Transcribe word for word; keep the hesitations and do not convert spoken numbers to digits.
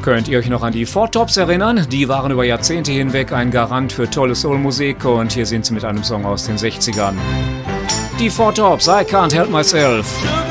Könnt ihr euch noch an die Four Tops erinnern? Die waren über Jahrzehnte hinweg ein Garant für tolle Soulmusik und hier sind sie mit einem Song aus den sechzigern. Die Four Tops, I Can't Help Myself.